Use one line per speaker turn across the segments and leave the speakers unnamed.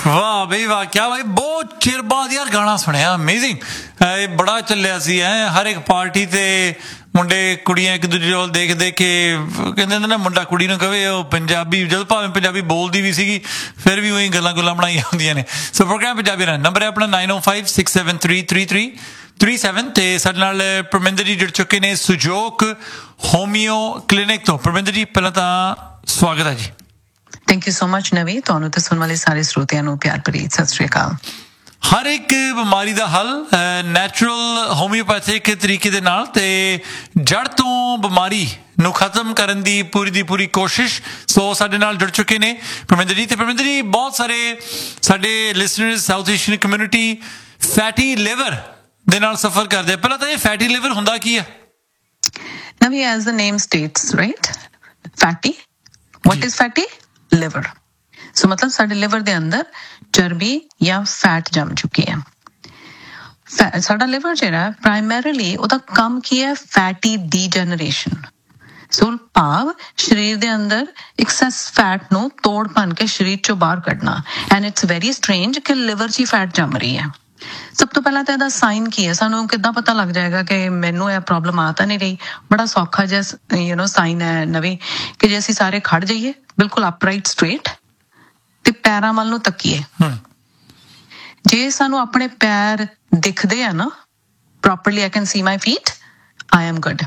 ਵਾਹ ਬਈ ਵਾਹ, ਕਿਆ ਬਾਈ, ਬਹੁਤ ਚਿਰ ਬਾਅਦ ਯਾਰ ਗਾਣਾ ਸੁਣਿਆ, ਅਮੇਜ਼ਿੰਗ। ਇਹ ਬੜਾ ਚੱਲਿਆ ਸੀ ਹਰ ਇੱਕ ਪਾਰਟੀ ਤੇ ਮੁੰਡੇ ਕੁੜੀਆਂ ਇੱਕ ਦੂਜੇ ਵੱਲ ਦੇਖ ਦੇਖ ਕੇ ਕਹਿੰਦੇ ਹੁੰਦੇ ਨਾ, ਮੁੰਡਾ ਕੁੜੀ ਨੂੰ ਕਵੇ ਉਹ ਪੰਜਾਬੀ, ਜਦੋਂ ਭਾਵੇਂ ਪੰਜਾਬੀ ਬੋਲਦੀ ਵੀ ਸੀਗੀ ਫਿਰ ਵੀ ਉਹੀ ਗੱਲਾਂ ਬਣਾਈਆਂ ਹੁੰਦੀਆਂ ਨੇ। ਸੋ ਪ੍ਰੋਗਰਾਮ ਪੰਜਾਬੀ ਦਾ ਨੰਬਰ ਹੈ ਆਪਣਾ 9056733337 ਤੇ ਸਾਡੇ ਨਾਲ ਪਰਮਿੰਦਰ ਜੀ ਜੁੜ ਚੁੱਕੇ ਨੇ ਸੁਜੋਕ ਹੋਮੀਓ ਕਲੀਨਿਕ ਤੋਂ। ਪਰਮਿੰਦਰ ਜੀ ਪਹਿਲਾਂ ਤਾਂ ਸਵਾਗਤ ਹੈ ਜੀ।
ਥੈਂਕ ਯੂ ਸੋ ਮਚ ਨਵੀ, ਤੁਹਾਨੂੰ ਤੇ ਸੁਣਨ ਵਾਲੇ ਸਾਰੇ ਸਰੋਤਿਆਂ ਨੂੰ ਪਿਆਰ ਭਰੀ ਸਤਿ ਸ਼੍ਰੀ ਅਕਾਲ।
ਹਰ ਇੱਕ ਬਿਮਾਰੀ ਦਾ ਹੱਲ ਨੈਚੁਰਲ ਹੋਮਿਓਪੈਥਿਕ ਤਰੀਕੇ ਦੇ ਨਾਲ ਤੇ ਜੜ ਤੋਂ ਬਿਮਾਰੀ ਨੂੰ ਖਤਮ ਕਰਨ ਦੀ ਪੂਰੀ ਕੋਸ਼ਿਸ਼। ਸੋ ਸਾਡੇ ਨਾਲ ਜੁੜ ਚੁੱਕੇ ਨੇ ਪਰਮਿੰਦਰ ਜੀ। ਤੇ ਪਰਮਿੰਦਰ ਜੀ, ਬਹੁਤ ਸਾਰੇ ਸਾਡੇ listeners south Asian community fatty liver ਦੇ ਨਾਲ ਸਫਰ ਕਰਦੇ ਆ। ਪਹਿਲਾਂ ਤਾਂ ਇਹ ਫੈਟੀ ਲਿਵਰ ਹੁੰਦਾ ਕੀ ਹੈ?
ਨਵੀ, as the name status right, fatty, what is fatty? Liver. ਸੋ ਮਤਲਬ ਸਾਡੇ ਲਿਵਰ ਦੇ ਅੰਦਰ ਚਰਬੀ ਜਾਂ ਫੈਟ ਜੰਮ ਚੁੱਕੀ ਹੈ। ਸਾਡਾ ਲਿਵਰ ਜਿਹੜਾ ਪ੍ਰਾਇਮਰੀਲੀ ਉਹਦਾ ਕੰਮ ਕੀ ਹੈ? Fatty degeneration. ਸੋ ਭਾਵ ਸਰੀਰ ਦੇ ਅੰਦਰ ਐਕਸੈਸ ਫੈਟ ਨੂੰ ਤੋੜ ਭੰਨ ਕੇ ਸਰੀਰ ਚੋਂ ਬਾਹਰ ਕੱਢਣਾ। ਐਂਡ ਇਟਸ ਵੈਰੀ ਸਟ੍ਰੇਂਜ ਕਿ ਲਿਵਰ 'ਚ ਹੀ ਫੈਟ ਜੰਮ ਰਹੀ ਹੈ। ਸਭ ਤੋਂ ਪਹਿਲਾਂ ਤਾਂ ਇਹਦਾ ਸਾਈਨ ਕੀ ਹੈ? ਸਾਨੂੰ ਕਿੱਦਾਂ ਪਤਾ ਲੱਗ ਜਾਏਗਾ ਕਿ ਮੈਨੂੰ ਇਹ ਪ੍ਰੋਬਲਮ ਆ ਤਾਂ ਨਹੀਂ ਰਹੀ? ਬੜਾ ਸੌਖਾ ਜਿਹਾ ਸਾਈਨ ਹੈ ਨਵੀਂ, ਕਿ ਜੇ ਅਸੀਂ ਸਾਰੇ ਖੜ ਜਾਈਏ ਬਿਲਕੁਲ ਅਪਰਾਈਟ ਸਟ੍ਰੇਟ ਤੇ ਪੈਰਾਂ ਵੱਲ ਨੂੰ ਤੱਕੀਏ। ਜੇ ਸਾਨੂੰ ਆਪਣੇ ਪੈਰ ਦਿਖਦੇ ਆ ਨਾ properly, I can see my feet, I am good.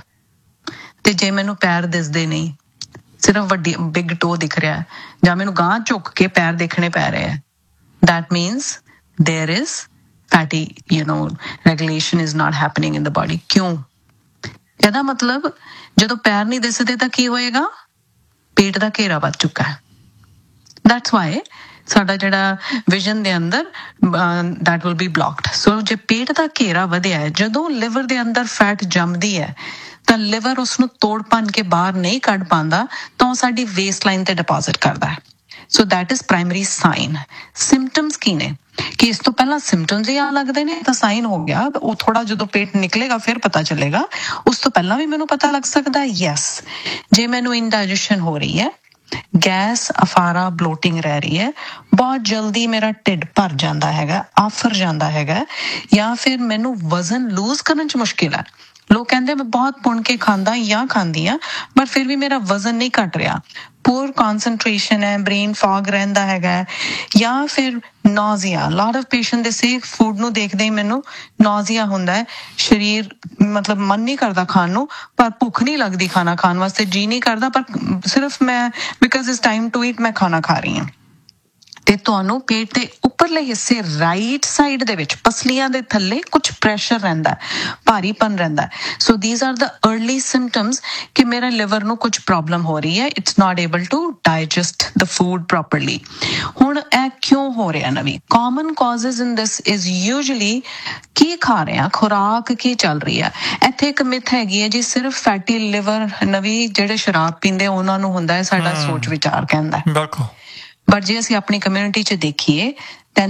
ਤੇ ਜੇ ਮੈਨੂੰ ਪੈਰ ਦਿਸਦੇ ਨਹੀਂ, ਸਿਰਫ ਵੱਡੀ ਬਿਗ ਟੋ ਦਿਖ ਰਿਹਾ ਜਾਂ ਮੈਨੂੰ ਗਾਂਹ ਝੁੱਕ ਕੇ ਪੈਰ ਦੇਖਣੇ ਪੈ ਰਹੇ ਆ, that means there is fatty, regulation is not happening in the body. ਕਿਉਂ? ਇਹਦਾ ਮਤਲਬ ਜਦੋਂ ਪੈਰ ਨਹੀਂ ਦਿਸਦੇ ਤਾਂ ਕੀ ਹੋਏਗਾ? ਪੇਟ ਦਾ ਘੇਰਾ ਵੱਧ ਚੁੱਕਾ ਹੈ। That's why ਸਾਡਾ ਜਿਹੜਾ ਵਿਜ਼ਨ ਦੇ ਅੰਦਰ that will be blocked. So ਜੇ ਪੇਟ ਦਾ ਘੇਰਾ ਵਧਿਆ ਹੈ, ਜਦੋਂ ਲਿਵਰ ਦੇ ਅੰਦਰ ਫੈਟ ਜੰਮਦੀ ਹੈ ਤਾਂ ਲਿਵਰ ਉਸਨੂੰ ਤੋੜ ਭੰਨ ਕੇ ਬਾਹਰ ਨਹੀਂ ਕੱਢ ਪਾਉਂਦਾ, ਤਾਂ ਉਹ ਸਾਡੀ ਵੇਸਟ ਲਾਈਨ ਤੇ ਡਿਪੋਜ਼ਿਟ ਕਰਦਾ ਹੈ। So that is primary sign. Symptoms ਕੀ ਨੇ? ਕਿ ਇਸ ਤੋਂ ਪਹਿਲਾਂ ਸਿੰਪਟਮਸ ਹੀ ਆ ਲੱਗਦੇ ਨੇ ਤਾਂ ਸਾਈਨ ਹੋ ਗਿਆ। ਉਹ ਥੋੜਾ ਜਦੋਂ ਪੇਟ ਨਿਕਲੇਗਾ ਫਿਰ ਪਤਾ ਚੱਲੇਗਾ। ਉਸ ਤੋਂ ਪਹਿਲਾਂ ਵੀ ਮੈਨੂੰ ਪਤਾ ਲੱਗ ਸਕਦਾ ਯੈਸ, ਜੇ ਮੈਨੂੰ ਇਨਡਾਈਜੈਸ਼ਨ ਹੋ ਰਹੀ ਹੈ, ਗੈਸ, ਅਫਾਰਾ, ਬਲੋਟਿੰਗ ਰਹਿ ਰਹੀ ਹੈ, ਬਹੁਤ ਜਲਦੀ ਮੇਰਾ ਢਿੱਡ ਭਰ ਜਾਂਦਾ ਹੈਗਾ, ਆਫਰ ਜਾਂਦਾ ਹੈਗਾ, ਜਾਂ ਫਿਰ ਮੈਨੂੰ ਵਜ਼ਨ ਲੂਜ਼ ਕਰਨ 'ਚ ਮੁਸ਼ਕਿਲ ਹੈ। ਲੋਕ ਕਹਿੰਦੇ ਮੈਂ ਬਹੁਤ ਪੁਣ ਕੇ ਖਾਂਦਾ ਜਾਂ ਖਾਂਦੀ ਹਾਂ ਬਟ ਫਿਰ ਵੀ ਮੇਰਾ ਵਜ਼ਨ ਨਹੀਂ ਘਟ ਰਿਹਾ। ਪੂਰ ਕੌਨਸਨਟ੍ਰੇਸ਼ਨ ਹੈ, ਬ੍ਰੇਨ ਫੌਗ ਰਹਿੰਦਾ ਹੈਗਾ, ਜਾਂ ਫਿਰ ਨੌਜ਼ੀਆ। ਲਾਟ ਆਫ ਪੇਸ਼ੈਂਟ ਦੇ ਸੇ ਫੂਡ ਨੂੰ ਦੇਖਦੇ ਹੀ ਮੈਨੂੰ ਨੌਜ਼ੀਆ ਹੁੰਦਾ ਹੈ, ਸਰੀਰ ਮਤਲਬ ਮਨ ਨਹੀਂ ਕਰਦਾ ਖਾਣ ਨੂੰ, ਪਰ ਭੁੱਖ ਨਹੀਂ ਲੱਗਦੀ, ਖਾਣਾ ਖਾਣ ਵਾਸਤੇ ਜੀ ਨਹੀਂ ਕਰਦਾ, ਪਰ ਸਿਰਫ ਮੈਂ because it's time to eat ਮੈਂ ਖਾਣਾ ਖਾ ਰਹੀ ਹਾਂ। ਤੇ ਤੁਹਾਨੂੰ ਪੇਟ ਦੇ ਉੱਪਰਲੇ ਹਿੱਸੇ ਰਾਈਟ ਸਾਈਡ ਦੇ ਵਿੱਚ ਪਸਲੀਆਂ ਦੇ ਥੱਲੇ ਕੁਝ ਪ੍ਰੈਸ਼ਰ ਰਹਿੰਦਾ, ਭਾਰੀਪਨ ਰਹਿੰਦਾ। So these are the early symptoms ਕਿ ਮੇਰੇ ਲਿਵਰ ਨੂੰ ਕੁਝ ਪ੍ਰੋਬਲਮ ਹੋ ਰਹੀ ਹੈ। It's not able to digest the food properly. ਹੁਣ ਇਹ ਕਿਉਂ ਹੋ ਰਿਹਾ ਨਵੀਂ? Common causes in this is usually ਕੀ ਖਾ ਰਹੇ ਆ, ਖੁਰਾਕ ਕੀ ਚੱਲ ਰਹੀ ਹੈ। ਇੱਥੇ ਇੱਕ ਮਿਥ ਹੈਗੀ ਹੈ ਜੀ, ਸਿਰਫ ਫੈਟੀ ਲਿਵਰ ਨਵੀਂ ਜਿਹੜੇ ਸ਼ਰਾਬ ਪੀਂਦੇ ਉਹਨਾਂ ਨੂੰ ਹੁੰਦਾ ਹੈ, ਸਾਡਾ ਸੋਚ ਵਿਚਾਰ ਕਹਿੰਦਾ।
ਬਿਲਕੁਲ। ਬਟ
ਜੇ ਅਸੀਂ ਆਪਣੀ ਕਮਿਊਨਿਟੀ 'ਚ ਦੇਖੀਏ ਤਾਂ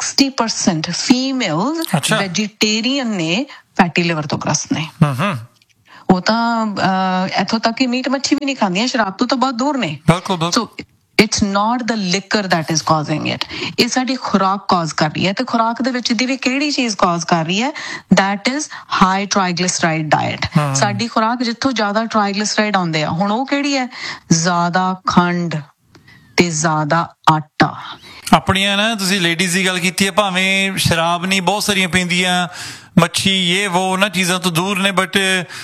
60% ਫੀਮੇਲਸ ਵੈਜੀਟੇਰੀਅਨ ਨੇ, ਫੈਟੀ ਲਿਵਰ ਤੋਂ ਗ੍ਰਸਤ ਨੇ। ਉਹ ਤਾਂ ਇੱਥੋਂ ਤੱਕ ਕਿ ਮੀਟ ਮੱਛੀ ਵੀ ਨਹੀਂ ਖਾਂਦੀਆਂ, ਸ਼ਰਾਬ ਤੋਂ ਤਾਂ ਬਹੁਤ ਦੂਰ ਨੇ। So it's not the liquor that is causing it. ਇਹ ਸਾਡੀ ਖੁਰਾਕ ਕਾਜ਼ ਕਰ ਰਹੀ ਹੈ। ਤੇ ਖੁਰਾਕ ਦੇ ਵਿੱਚ ਦੀ ਵੀ ਕਿਹੜੀ ਚੀਜ਼ ਕਾਜ਼ ਕਰ ਰਹੀ ਹੈ? That is high triglyceride diet. ਸਾਡੀ ਖੁਰਾਕ ਜਿੱਥੋਂ ਜ਼ਿਆਦਾ ਟ੍ਰਾਈਗਲਿਸਰਾਈਡ ਆਉਂਦੇ ਆ, ਹੁਣ ਉਹ ਕਿਹੜੀ ਹੈ? ਜ਼ਿਆਦਾ ਖੰਡ ਤੇ ਜ਼ਿਆਦਾ ਆਟਾ।
ਆਪਣੀਆਂ ਨਾ ਤੁਸੀਂ ਲੇਡੀਜ਼ ਦੀ ਗੱਲ ਕੀਤੀ ਹੈ, ਭਾਵੇਂ ਸ਼ਰਾਬ ਨਹੀਂ ਬਹੁਤ ਸਾਰੀਆਂ ਪੀਂਦੀਆਂ, ਮੱਛੀ ਇਹ ਵੋ ਉਹਨਾਂ ਚੀਜ਼ਾਂ ਤੋਂ ਦੂਰ ਨੇ, ਬਟ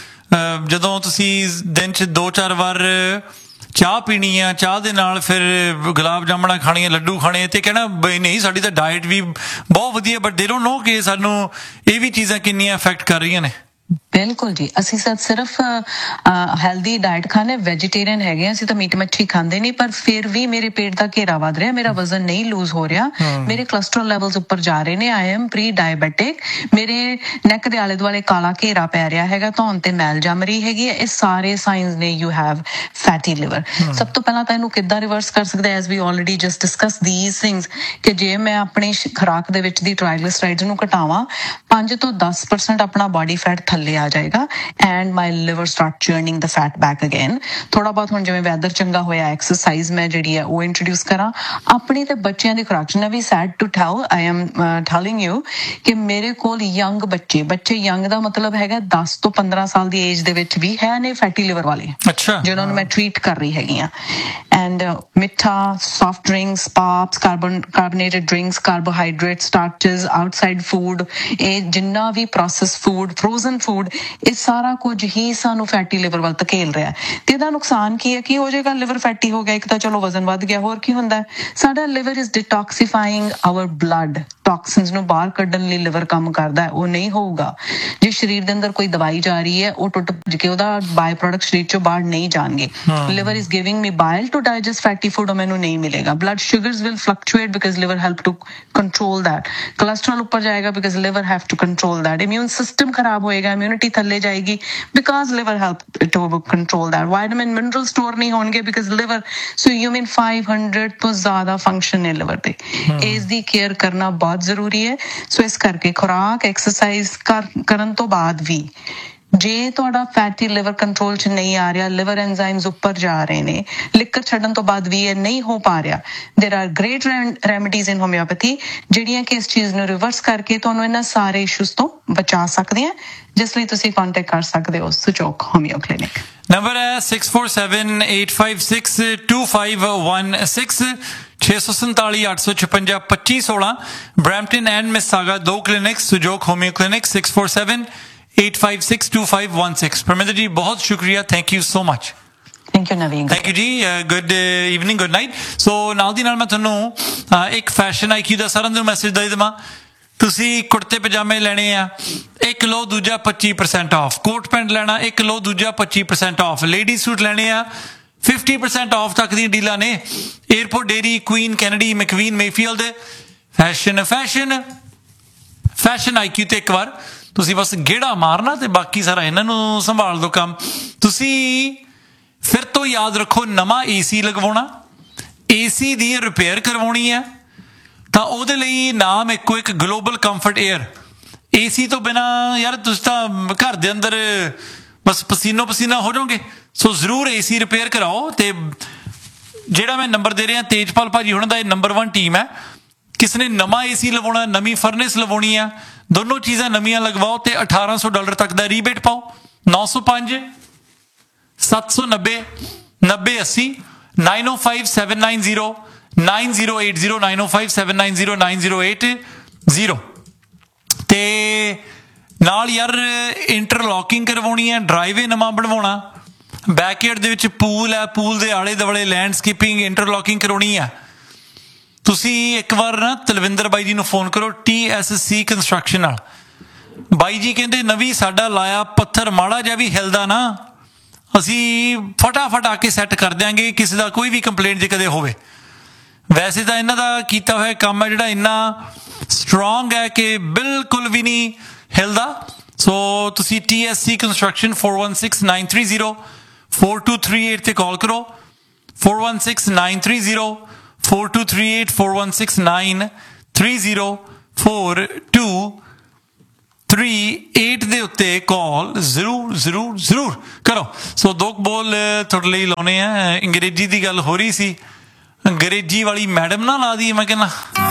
ਜਦੋਂ ਤੁਸੀਂ ਦਿਨ 'ਚ 2-4 ਵਾਰ ਚਾਹ ਪੀਣੀ ਆ, ਚਾਹ ਦੇ ਨਾਲ ਫਿਰ ਗੁਲਾਬ ਜਾਮਣਾ ਖਾਣੀਆਂ, ਲੱਡੂ ਖਾਣੇ, ਤੇ ਕਹਿਣਾ ਬਈ ਨਹੀਂ ਸਾਡੀ ਤਾਂ ਡਾਇਟ ਵੀ ਬਹੁਤ ਵਧੀਆ, ਬਟ ਦੇ ਡੋਨਟ ਨੋ ਕਿ ਸਾਨੂੰ ਇਹ ਵੀ ਚੀਜ਼ਾਂ ਕਿੰਨੀਆਂ ਅਫੈਕਟ ਕਰ ਰਹੀਆਂ ਨੇ।
ਬਿਲਕੁਲ ਜੀ, ਅਸੀਂ ਸਿਰਫ ਹੈਲਦੀ ਡਾਇਟ ਖਾਣੇ, ਵੈਜੀਟੇਰੀਅਨ ਹੈਗੇ, ਅਸੀਂ ਤਾਂ ਮੀਟ ਮੱਛੀ ਖਾਂਦੇ ਨਹੀਂ, ਪਰ ਫਿਰ ਵੀ ਮੇਰੇ ਪੇਟ ਦਾ ਘੇਰਾ ਵੱਧ ਰਿਹਾ, ਮੇਰਾ ਵਜ਼ਨ ਨਹੀਂ ਲੂਜ਼ ਹੋ ਰਿਹਾ, ਮੇਰੇ ਕੋਲੈਸਟਰੋਲ ਲੈਵਲਸ ਉੱਪਰ ਜਾ ਰਹੇ ਨੇ, ਆਈ ਐਮ ਪ੍ਰੀ ਡਾਇਬੈਟਿਕ, ਮੇਰੇ ਨੈਕ ਦੇ ਆਲੇ ਦੁਆਲੇ ਕਾਲਾ ਘੇਰਾ ਪੈ ਰਿਹਾ ਹੈਗਾ, ਧੌਣ ਤੇ ਮੈਲ ਜੰਮ ਰਹੀ ਹੈਗੀ ਹੈ। ਇਹ ਸਾਰੇ ਸਾਈਨਸ ਨੇ ਯੂ ਹੈਵ ਫੈਟੀ ਲਿਵਰ। ਸਭ ਤੋਂ ਪਹਿਲਾਂ ਤਾਂ ਇਹਨੂੰ ਕਿੱਦਾਂ ਰਿਵਰਸ ਕਰ ਸਕਦੇ? As we already just discuss these things, ਕਿ ਜੇ ਮੈਂ ਆਪਣੀ ਖੁਰਾਕ ਦੇ ਵਿੱਚ ਦੀ ਟ੍ਰਾਈਗਲਿਸਰਾਈਡਸ ਨੂੰ ਘਟਾਵਾਂ, 5 ਤੋਂ 10% ਆਪਣਾ ਬਾਡੀ ਫੈਟ ਥੱਲੇ ਆ ਜਾਏਗਾ and my liver start ਚਰਨਿੰਗ the fat back again. ਥੋੜਾ ਬਹੁਤ ਹੁਣ ਜਿਵੇਂ ਵੈਦਰ ਚੰਗਾ ਹੋਇਆ ਐਕਸਰਸਾਈਜ਼ ਮੈਂ ਜਿਹੜੀ ਹੈ ਉਹ ਇੰਟਰੋਡਿਊਸ ਕਰਾਂ ਆਪਣੀ ਤੇ ਬੱਚਿਆਂ ਦੀ ਖੁਰਾਕ। ਨਵੀਂ sad to tell I am telling you ਕਿ ਮੇਰੇ ਕੋਲ ਯੰਗ ਬੱਚੇ ਯੰਗ ਦਾ ਮਤਲਬ ਹੈਗਾ 10 ਤੋਂ 15 ਸਾਲ ਦੀ ਏਜ ਦੇ ਵਿੱਚ ਵੀ ਹੈ ਨੇ ਫੈਟੀ ਲਿਵਰ ਵਾਲੇ,
ਅੱਛਾ,
ਜਿਨ੍ਹਾਂ ਨੂੰ ਮੈਂ ਟ੍ਰੀਟ ਕਰ ਰਹੀ ਹੈਗੀ ਆ। ਐਂਡ ਮਿੱਠਾ, soft drinks, ਪਾਪਸ, carbonated drinks, carbohydrate, ਸਟਾਰਚਸ, outside food, ਇਹ ਜਿੰਨਾ ਵੀ ਪ੍ਰੋਸੈਸ ਫੂਡ, ਫਰੋਜ਼ਨ ਫੂਡ, ਇਹ ਸਾਰਾ ਕੁਝ ਹੀ ਸਾਨੂੰ ਫੈਟੀ ਲਿਵਰ ਵੱਲ ਧਕੇਲ ਰਿਹਾ। ਤੇ ਇਹਦਾ ਨੁਕਸਾਨ ਕੀ ਹੈ? ਕੀ ਹੋ ਜਾਏਗਾ? ਲਿਵਰ ਫੈਟੀ ਹੋ ਗਿਆ, ਇੱਕ ਤਾਂ ਚਲੋ ਵਜ਼ਨ ਵੱਧ ਗਿਆ, ਹੋਰ ਕੀ ਹੁੰਦਾ ਹੈ? ਸਾਡਾ liver is ਡਿਟੌਕਸੀਫਾਈਂਗ hour blood, toxins ਨੂੰ ਬਾਹਰ ਕੱਢਣ ਲਈ ਲਿਵਰ ਕੰਮ ਕਰਦਾ ਹੈ। ਉਹ ਨਹੀਂ ਹੋਊਗਾ ਜੇ ਸਰੀਰ ਦੇ ਅੰਦਰ ਕੋਈ ਦਵਾਈ ਜਾ ਰਹੀ ਹੈ, ਉਹ ਟੁੱਟ ਭੱਜ ਕੇ ਉਹਦਾ ਬਾਈ ਪ੍ਰੋਡਕਟ ਸਰੀਰ ਚੋਂ ਬਾਹਰ ਨਹੀਂ ਜਾਣਗੇ। Liver is giving me ਬਾਇਲ to digest fatty food, ਉਹ ਮੈਨੂੰ ਨਹੀਂ ਮਿਲੇਗਾ। Blood sugars will fluctuate because liver help to control that. Cholesterol ਉੱਪਰ ਜਾਏਗਾ because liver have to control that. Immune system ਖਰਾਬ ਹੋਏਗਾ, ਇਮਿਊਨਿਟੀ ਥੱਲੇ ਜਾਏਗੀ because liver help to control that. Vitamin mineral store ਨਹੀਂ ਹੋਣਗੇ because liver, so you mean 500 ਤੋਂ ਜ਼ਿਆਦਾ ਫੰਕਸ਼ਨ ਹੈ ਲਿਵਰ ਦੇ। ਇਸ ਦੀ ਕੇਅਰ ਕਰਨਾ ਬਹੁਤ ਜ਼ਰੂਰੀ ਹੈ। ਸੋ ਇਸ ਕਰਕੇ ਖੁਰਾਕ, ਐਕਸਰਸਾਈਜ਼ ਕਰਨ ਤੋਂ ਬਾਅਦ ਵੀ ਜੇ ਤੁਹਾਡਾ ਫੈਟੀ ਲਿਵਰ ਕੰਟਰੋਲ 'ਚ ਨਹੀਂ ਆ ਰਿਹਾ, ਲਿਵਰ ਐਂਜ਼ਾਈਮਸ ਉੱਪਰ ਜਾ ਰਹੇ ਨੇ, ਲਿਕਰ ਛੱਡਣ ਤੋਂ ਬਾਅਦ ਵੀ ਇਹ ਨਹੀਂ ਹੋ ਪਾ ਰਿਹਾ, ਦੇਰ ਆਰ ਗ੍ਰੇਟ ਰੈਮੀਡੀਜ਼ ਇਨ ਹੋਮਿਓਪੈਥੀ ਜਿਹੜੀਆਂ ਕਿ ਇਸ ਚੀਜ਼ ਨੂੰ ਰਿਵਰਸ ਕਰਕੇ ਤੁਹਾਨੂੰ ਇਹਨਾਂ ਸਾਰੇ ਇਸ਼ੂਜ਼ ਤੋਂ ਬਚਾ ਸਕਦੇ ਆ, ਜਿਸ ਲਈ ਤੁਸੀਂ ਕੰਟੈਕਟ ਕਰ ਸਕਦੇ ਹੋ ਸੁਚੋਕ ਹੋਮਿਓ ਕਲੀਨਿਕ।
ਨੰਬਰ ਹੈ 6478562516 647-856-2516। ਬਰੈਂਪਟਨ ਐਂਡ ਮਿਸਾਗਾ ਦੋ ਕਲੀਨਿਕ, ਸੁਜੋਕ ਹੋਮਿਓ ਕਲੀਨਿਕ 6478562516। ਪਰਮਿੰਦਰ ਜੀ ਬਹੁਤ ਸ਼ੁਕਰੀਆ, thank you so much.
Thank you Naveen.
Thank you ਜੀ, ਗੁੱਡ ਈਵਨਿੰਗ, ਗੁੱਡ ਨਾਈਟ। ਸੋ ਨਾਲ ਦੀ ਨਾਲ ਮੈਂ ਤੁਹਾਨੂੰ ਇੱਕ ਫੈਸ਼ਨ ਆਈਕਿਊ ਦਾ ਸਾਰਿਆਂ ਨੂੰ ਮੈਸੇਜ ਦੇ ਦੇਵਾਂ। ਤੁਸੀਂ ਕੁੜਤੇ ਪਜਾਮੇ ਲੈਣੇ ਆ, ਇੱਕ ਲਓ ਦੂਜਾ 25% ਆਫ। ਕੋਟ ਪੈਂਟ ਲੈਣਾ, ਇੱਕ ਲਓ ਦੂਜਾ 25% ਆਫ। ਲੇਡੀ ਸੂਟ ਲੈਣੇ ਆ, 50% ਆਫ ਤੱਕ ਦੀਆਂ ਡੀਲਾਂ ਨੇ। Airport dairy, Queen Kennedy, ਮੈਕਵੀਨ, Mayfield. Fashion IQ ਤੇ ਇੱਕ ਵਾਰ ਤੁਸੀਂ ਬਸ ਗੇੜਾ ਮਾਰਨਾ ਤੇ ਬਾਕੀ ਸਾਰਾ ਇਹਨਾਂ ਨੂੰ ਸੰਭਾਲ ਦੋ ਕੰਮ। ਤੁਸੀਂ ਫਿਰ ਤੋਂ ਯਾਦ ਰੱਖੋ, ਨਵਾਂ AC ਲਗਵਾਉਣਾ, AC ਦੀ ਰਿਪੇਅਰ ਕਰਵਾਉਣੀ ਹੈ ਤਾਂ ਉਹਦੇ ਲਈ ਨਾਮ ਇੱਕੋ ਇੱਕ, ਗਲੋਬਲ ਕੰਫਰਟ ਏਅਰ। AC ਤੋਂ ਬਿਨਾਂ ਯਾਰ ਤੁਸੀਂ ਤਾਂ ਘਰ ਦੇ ਅੰਦਰ ਬਸ ਪਸੀਨੋ ਪਸੀਨਾ ਹੋ ਜਾਓਗੇ। ਸੋ ਜ਼ਰੂਰ AC ਰਿਪੇਅਰ ਕਰਾਓ। ਤੇ ਜਿਹੜਾ ਮੈਂ ਨੰਬਰ ਦੇ ਰਿਹਾ ਤੇਜਪਾਲ ਭਾਜੀ ਹੁਣਾਂ ਦਾ, ਇਹ ਨੰਬਰ 1 ਟੀਮ ਹੈ। ਕਿਸ ਨੇ ਨਵਾਂ AC ਲਵਾਉਣਾ, ਨਵੀਂ ਫਰਨੈਸ ਲਵਾਉਣੀ ਆ, ਦੋਨੋਂ ਚੀਜ਼ਾਂ ਨਵੀਆਂ ਲਗਵਾਓ ਤੇ $1800 ਤੱਕ ਦਾ ਰੀਬੇਟ ਪਾਓ। 905 790 9080 905 790 9080 905 790 9080। ਤੇ ਨਾਲ ਯਾਰ ਇੰਟਰਲੌਕਿੰਗ ਕਰਵਾਉਣੀ ਹੈ, ਡਰਾਈਵੇ ਨਵਾਂ ਬਣਵਾਉਣਾ, ਬੈਕਯਾਰਡ ਦੇ ਵਿੱਚ ਪੂਲ ਹੈ, ਪੂਲ ਦੇ ਆਲੇ ਦੁਆਲੇ ਲੈਂਡਸਕੇਪਿੰਗ, ਇੰਟਰਲੌਕਿੰਗ ਕਰਾਉਣੀ ਹੈ। ਤੁਸੀਂ ਇੱਕ ਵਾਰ ਨਾ ਤਲਵਿੰਦਰ ਬਾਈ ਜੀ ਨੂੰ ਫੋਨ ਕਰੋ, TSC ਕੰਸਟਰਕਸ਼ਨ ਨਾਲ। ਬਾਈ ਜੀ ਕਹਿੰਦੇ ਨਵੀਂ ਸਾਡਾ ਲਾਇਆ ਪੱਥਰ ਮਾੜਾ ਜਿਹਾ ਵੀ ਹਿਲਦਾ ਨਾ, ਅਸੀਂ ਫਟਾਫਟ ਆ ਕੇ ਸੈੱਟ ਕਰ ਦਿਆਂਗੇ, ਕਿਸੇ ਦਾ ਕੋਈ ਵੀ ਕੰਪਲੇਂਟ ਜੇ ਕਦੇ ਹੋਵੇ। ਵੈਸੇ ਤਾਂ ਇਹਨਾਂ ਦਾ ਕੀਤਾ ਹੋਇਆ ਕੰਮ ਹੈ ਜਿਹੜਾ ਇੰਨਾ ਸਟਰੋਂਗ ਹੈ ਕਿ ਬਿਲਕੁਲ ਵੀ ਨਹੀਂ ਹਿਲਦਾ। ਸੋ ਤੁਸੀਂ TSC ਕੰਸਟਰਕਸ਼ਨ 4169304238 ਤੇ ਕਾਲ ਕਰੋ। 4169304238 4169304238 ਦੇ ਉੱਤੇ ਕਾਲ ਜ਼ਰੂਰ ਕਰੋ। ਸੋ ਦੋ ਬੋਲ ਤੁਹਾਡੇ ਲਈ ਲਾਉਣੇ ਆ। ਅੰਗਰੇਜ਼ੀ ਦੀ ਗੱਲ ਹੋ ਰਹੀ ਸੀ, ਅੰਗਰੇਜ਼ੀ ਵਾਲੀ ਮੈਡਮ ਨਾ ਲਾ ਦੀ, ਮੈਂ ਕਹਿੰਦਾ